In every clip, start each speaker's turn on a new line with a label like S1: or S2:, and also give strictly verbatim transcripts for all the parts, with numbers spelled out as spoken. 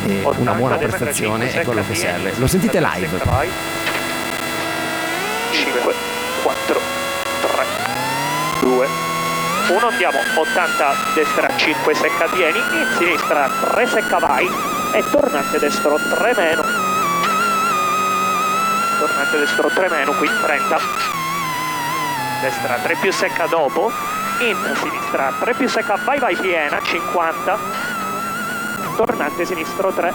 S1: e una buona prestazione è quello che serve. Lo sentite live.
S2: cinque, quattro, tre, due, uno, andiamo. Ottanta destra, cinque secca, tieni, in sinistra tre secca, vai, e tornante destro tre meno, tornante destro tre meno, qui trenta, destra tre più secca dopo, in sinistra tre più secca, vai vai piena, cinquanta, tornante sinistro tre,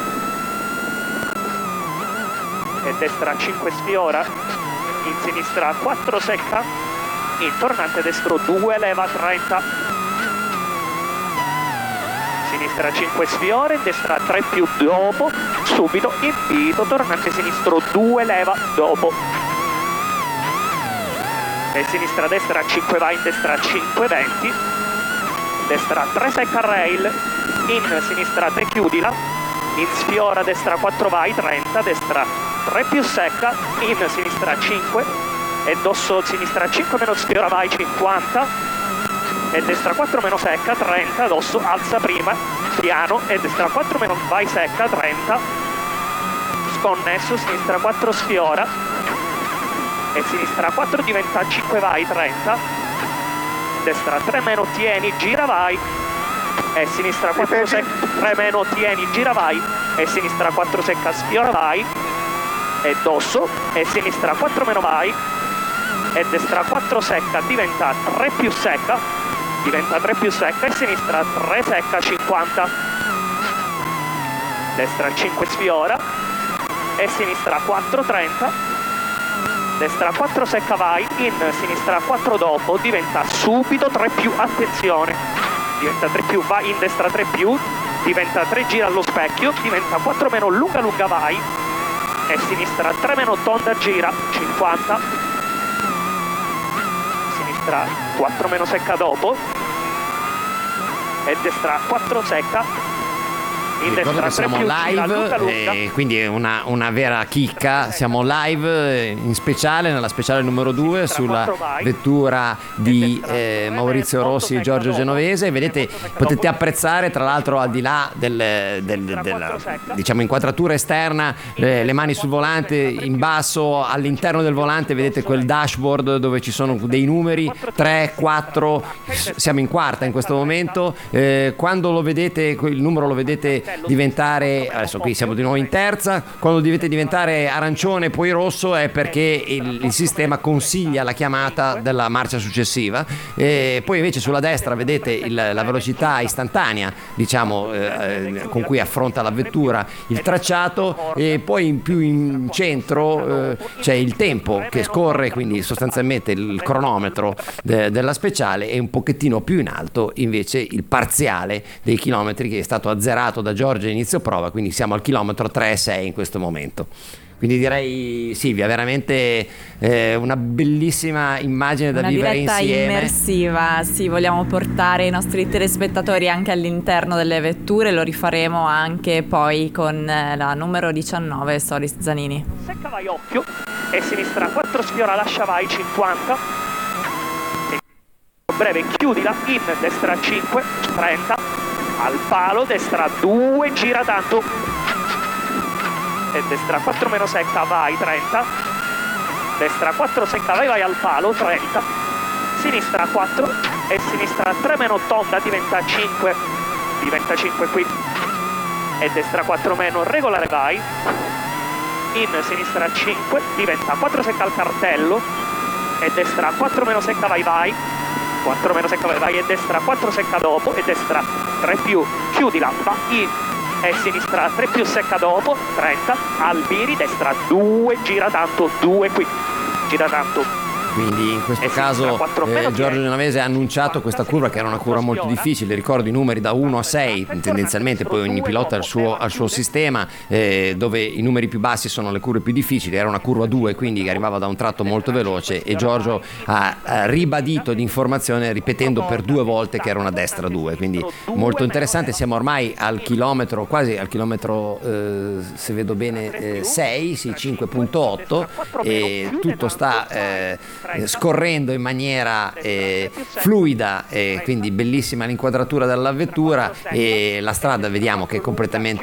S2: e destra cinque sfiora, in sinistra quattro secca, in tornante destro due leva, trenta, sinistra cinque sfiora, in destra tre più dopo, subito invito, tornante sinistro due leva dopo, e sinistra destra cinque vai, in destra cinque venti, destra tre secca rail, in sinistra tre chiudila, in sfiora destra quattro vai, trenta, destra tre più secca, in sinistra cinque, e dosso sinistra cinque meno sfiora vai, cinquanta, e destra quattro meno secca, trenta, dosso alza prima, piano, e destra quattro meno vai secca, trenta, sconnesso, sinistra quattro sfiora, e sinistra quattro diventa cinque vai, trenta, destra tre meno tieni, gira vai, e sinistra quattro secca, tre meno tieni, gira vai, e sinistra quattro secca sfiora vai, e dosso, e sinistra quattro meno vai, e destra quattro secca diventa tre più secca, diventa tre più secca, e sinistra tre secca, cinquanta, destra cinque sfiora, e sinistra quattro, trenta, destra quattro secca vai, in sinistra quattro dopo, diventa subito tre più, attenzione, diventa tre più, vai in destra tre più, diventa tre gira allo specchio, diventa quattro meno lunga lunga vai, e sinistra tre meno tonda gira, cinquanta, sinistra quattro meno secca dopo, e destra quattro secca, in
S1: Ricordo
S2: destra
S1: che siamo
S2: tre più,
S1: live,
S2: gira, lunga, lunga.
S1: E quindi è una, una vera chicca. Siamo live in speciale, nella speciale numero due, sulla vettura di eh, Maurizio Rossi e Giorgio Genovese. Vedete, potete apprezzare, tra l'altro, al di là del, del, della diciamo inquadratura esterna, le, le mani sul volante, in basso all'interno del volante vedete quel dashboard dove ci sono dei numeri tre, quattro, siamo in quarta in questo momento. Eh, quando lo vedete, il numero lo vedete diventare, adesso qui siamo di nuovo in terza, quando dovete diventare arancione poi rosso è perché il, il sistema consiglia la chiamata della marcia successiva. E poi invece sulla destra vedete il, la velocità istantanea, diciamo, eh, con cui affronta la vettura il tracciato, e poi in più in centro eh, c'è il tempo che scorre, quindi sostanzialmente il cronometro de, della speciale, e un pochettino più in alto invece il parziale dei chilometri, che è stato azzerato da Giorgio a inizio prova, quindi siamo al chilometro tre virgola sei in questo momento. Quindi direi, Silvia, veramente eh, una bellissima immagine da
S3: una
S1: vivere
S3: diretta
S1: insieme.
S3: Immersiva, sì, vogliamo portare i nostri telespettatori anche all'interno delle vetture, lo rifaremo anche poi con la numero diciannove, Solis Zanini.
S2: Secca vai occhio, e sinistra quattro sfiora lascia vai, cinquanta, breve chiudila, in destra cinque, trenta, al palo, destra due, gira tanto, e destra quattro meno secca vai, trenta, destra quattro secca vai vai al palo, trenta, sinistra quattro, e sinistra tre meno tonda diventa cinque, diventa cinque qui, e destra quattro meno regolare vai, in sinistra cinque, diventa quattro secca al cartello, e destra quattro meno secca vai vai, quattro meno secca vai vai, e destra quattro secca dopo, e destra tre più, chiudila, va in, e sinistra tre più secca dopo, trenta, Albiri, destra due, gira tanto, due qui, gira tanto.
S1: Quindi in questo caso eh, Giorgio Genovese ha annunciato questa curva, che era una curva molto difficile, ricordo i numeri da uno a sei tendenzialmente, poi ogni pilota ha il suo, ha il suo sistema, eh, dove i numeri più bassi sono le curve più difficili. Era una curva due, quindi arrivava da un tratto molto veloce, e Giorgio ha, ha ribadito l'informazione ripetendo per due volte che era una destra due, quindi molto interessante. Siamo ormai al chilometro, quasi al chilometro eh, se vedo bene eh, sei, sì, cinque virgola otto, e tutto sta eh, scorrendo in maniera eh, fluida, e quindi bellissima l'inquadratura della vettura, e la strada vediamo che è completamente